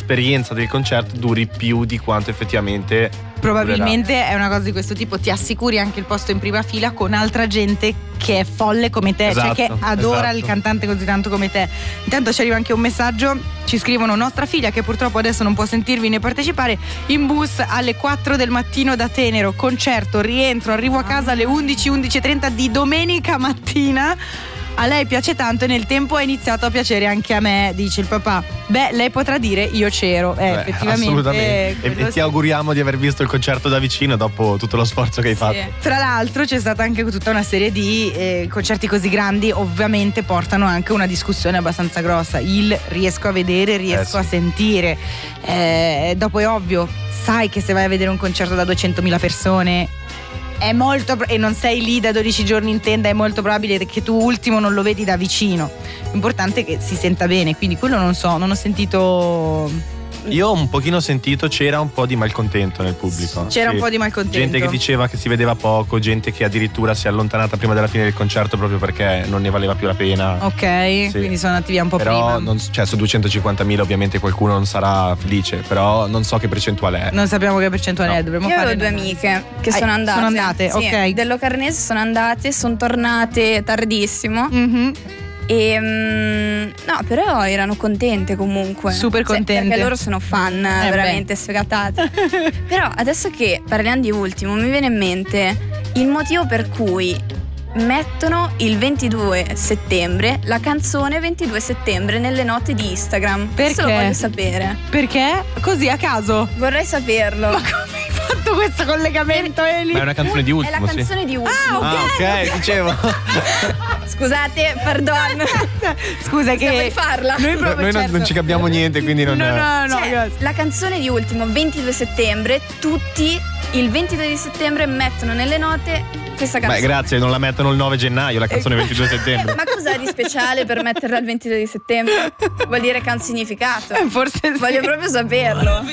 l'esperienza del concerto duri più di quanto effettivamente probabilmente durerà. è una cosa di questo tipo, ti assicuri anche il posto in prima fila con altra gente che è folle come te, Esatto, cioè che adora esatto. il cantante così tanto come te. Intanto ci arriva anche un messaggio, ci scrivono: nostra figlia che purtroppo adesso non può sentirvi né partecipare, in bus alle 4 del mattino da Tenero, concerto, rientro, arrivo a casa alle 11:30 di domenica mattina. A lei piace tanto e nel tempo è iniziato a piacere anche a me, dice il papà. Beh, lei potrà dire io c'ero, effettivamente. Assolutamente. E ti sì. auguriamo di aver visto il concerto da vicino dopo tutto lo sforzo che hai fatto. Tra l'altro c'è stata anche tutta una serie di concerti così grandi, ovviamente portano anche una discussione abbastanza grossa. Il riesco a vedere, riesco a sentire. Dopo è ovvio, sai che se vai a vedere un concerto da 200.000 persone è molto e non sei lì da 12 giorni in tenda, è molto probabile che tu ultimo non lo vedi da vicino. L'importante è che si senta bene, quindi quello non ho sentito. Io ho un pochino sentito, c'era un po' di malcontento nel pubblico. C'era un po' di malcontento. Gente che diceva che si vedeva poco, gente che addirittura si è allontanata prima della fine del concerto proprio perché non ne valeva più la pena. Ok, quindi sono andati via un po' però prima. Su 250.000 ovviamente qualcuno non sarà felice, però non so che percentuale è. Non sappiamo che percentuale è, dovremmo Io fare. avevo 2 amiche che sono andate. Sono andate, sì, ok. Del Locarnese sono andate, sono tornate tardissimo. Mm-hmm. E no, però erano contente comunque. Super contente. Perché loro sono fan veramente sfegatate. Però adesso che parliamo di Ultimo, mi viene in mente il motivo per cui mettono il 22 settembre la canzone 22 settembre nelle note di Instagram. Perché? Questo lo voglio sapere. Perché? Così a caso? Vorrei saperlo. Ma come hai fatto questo collegamento, Eli? Ma è una canzone di È Ultimo, la canzone di Ultimo. ok, dicevo. Scusate, pardon. Scusa che vuoi farla? Noi, Noi non ci capiamo niente, quindi non. No, Cioè, grazie. la canzone di Ultimo 22 settembre, tutti il 22 di settembre mettono nelle note questa canzone. Beh, grazie, non la mettono il 9 gennaio, la canzone 22 settembre. Ma cos'è di speciale per metterla il 22 di settembre? Vuol dire che ha un significato. Forse sì. Voglio proprio saperlo.